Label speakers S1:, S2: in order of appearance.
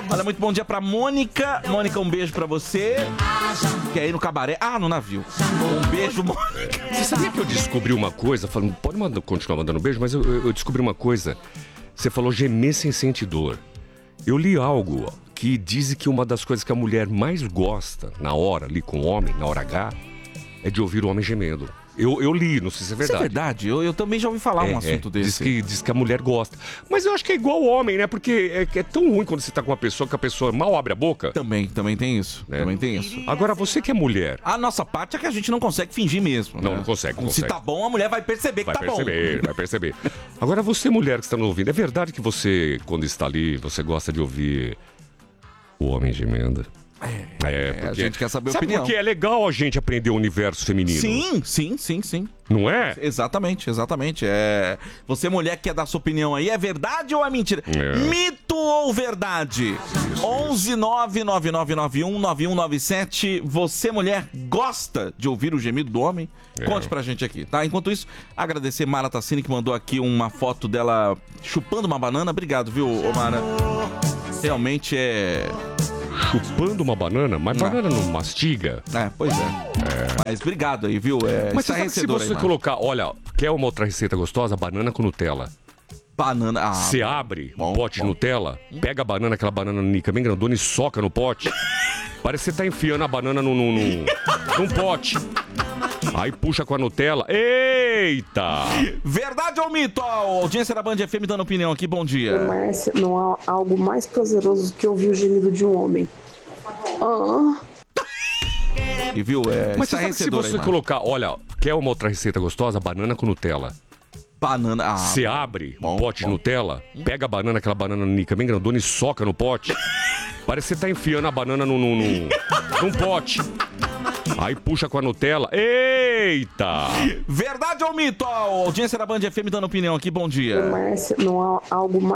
S1: Olha, muito bom dia pra Mônica. Mônica, um beijo pra você. Quer ir no cabaré? Ah, no navio. Um beijo, Mônica.
S2: Você sabia que eu descobri uma coisa? Falando, pode continuar mandando beijo, mas eu descobri uma coisa. Você falou gemer sem sentir dor. Eu li algo que diz que uma das coisas que a mulher mais gosta na hora, ali com o homem, na hora H, é de ouvir o homem gemendo. Eu li, não sei se é verdade.
S1: Isso é verdade? Eu também já ouvi falar um assunto desse.
S2: Diz que a mulher gosta. Mas eu acho que é igual o homem, né? Porque é tão ruim quando você tá com uma pessoa que a pessoa mal abre a boca.
S1: Também tem isso. Também tem isso.
S2: Agora, você que é mulher...
S1: A nossa parte é que a gente não consegue fingir mesmo.
S2: Não,
S1: né?
S2: não consegue.
S1: Se tá bom, a mulher vai perceber que tá bom.
S2: Vai perceber. Agora, você, mulher que está nos ouvindo, é verdade que você, quando está ali, você gosta de ouvir o homem gemendo? Porque
S1: a gente quer saber a opinião.
S2: Porque é legal a gente aprender o universo feminino.
S1: Sim.
S2: Não é?
S1: Exatamente. Você, mulher, quer dar sua opinião aí, é verdade ou é mentira? Mito ou verdade? 11999919197. Você, mulher, gosta de ouvir o gemido do homem? Conte pra gente aqui, tá? Enquanto isso, agradecer Mara Tassini, que mandou aqui uma foto dela chupando uma banana. Obrigado, viu, Mara? Realmente é...
S2: Chupando uma banana? Mas banana não mastiga?
S1: Pois é. Mas obrigado aí, viu?
S2: Mas você sabe que se você colocar... Olha, quer uma outra receita gostosa? Banana com Nutella.
S1: Banana...
S2: Você abre um pote de Nutella, pega a banana, aquela banana nica bem grandona e soca no pote. Parece que você tá enfiando a banana num pote. Aí puxa com a Nutella. Eita!
S1: Verdade ou mito? A audiência da Band FM dando opinião aqui. Bom dia.
S3: Márcia, não há algo mais prazeroso do que ouvir o gemido de um homem.
S1: E viu?
S2: Mas você sabe que se você colocar... Olha, quer uma outra receita gostosa? Banana com Nutella.
S1: Banana...
S2: Você abre um pote de Nutella, pega a banana, aquela banana nica bem grandona e soca no pote. Parece que você tá enfiando a banana num pote. Aí puxa com a Nutella. Eita!
S1: Verdade ou mito? A audiência da Band FM dando opinião aqui. Bom dia.
S3: Márcia, não há algo mais